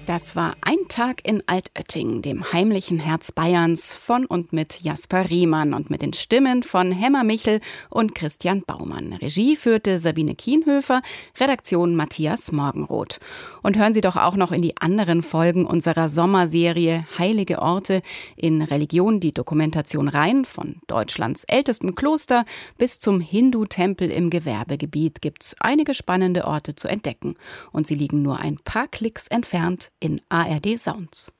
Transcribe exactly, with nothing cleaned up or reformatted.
Das war Ein Tag in Altötting, dem heimlichen Herz Bayerns, von und mit Jasper Riemann und mit den Stimmen von Hemmer Michel und Christian Baumann. Regie führte Sabine Kienhöfer, Redaktion Matthias Morgenroth. Und hören Sie doch auch noch in die anderen Folgen unserer Sommerserie Heilige Orte. In Religion die Dokumentation rein, von Deutschlands ältestem Kloster bis zum Hindu-Tempel im Gewerbegebiet gibt's einige spannende Orte zu entdecken. Und sie liegen nur ein paar Klicks entfernt in A R D Sounds.